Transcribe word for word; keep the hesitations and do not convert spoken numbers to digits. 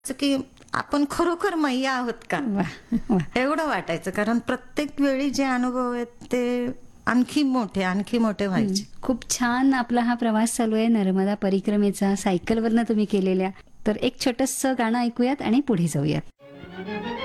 की आपण खरोखर मैया आहोत का, वा वा. एवढं वाटायचं. कारण प्रत्येक वेळी जे अनुभव आहेत ते आणखी मोठे आणखी मोठे व्हायचे. खूप छान आपला हा प्रवास चालू आहे नर्मदा परिक्रमेचा, सायकलवरनं तुम्ही केलेल्या. तर एक छोटंसं गाणं ऐकूयात आणि पुढे जाऊयात.